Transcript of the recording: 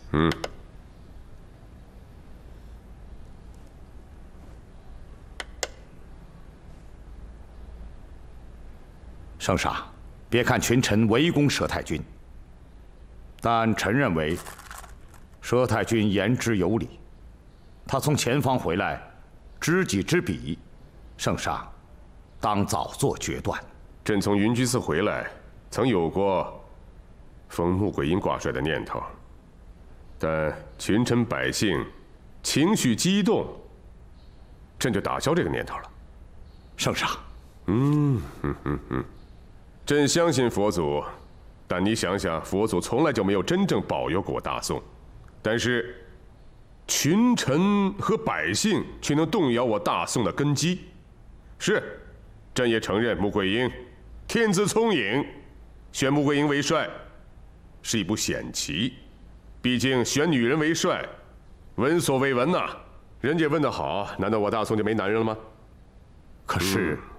嗯。 圣上，别看群臣围攻佘太君，但臣认为佘太君言之有理。他从前方回来，知己知彼，圣上当早做决断。 朕从云居寺回来，曾有过封穆桂英挂帅的念头，但群臣百姓情绪激动，朕就打消这个念头了。 圣上， 朕相信佛祖，但你想想，佛祖从来就没有真正保佑过我大宋，但是群臣和百姓却能动摇我大宋的根基。是，朕也承认穆桂英天资聪颖，选穆桂英为帅是一步险棋。毕竟选女人为帅，闻所未闻呐。人家问得好，难道我大宋就没男人了吗？ 可是。